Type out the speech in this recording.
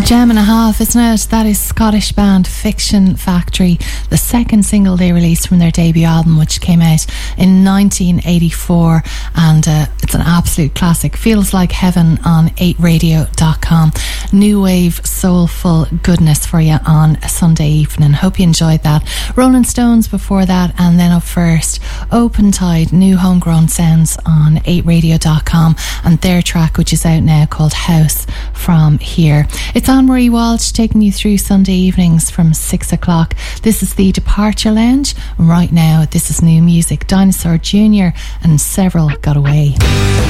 Gem and a half, isn't it? That is Scottish band Fiction Factory, the second single they released from their debut album, which came out in 1984, and it's an absolute classic. Feels like heaven on 8radio.com. New wave soulful goodness for you on a Sunday evening. Hope you enjoyed that. Rolling Stones before that, and then up first Open Tide, new homegrown sounds on 8radio.com, and their track, which is out now, called House From Here. It's Anne-Marie Walsh taking you through Sunday evenings from 6 o'clock. This is the Departure Lounge. Right now, this is new music. Dinosaur Jr. and Several Got Away.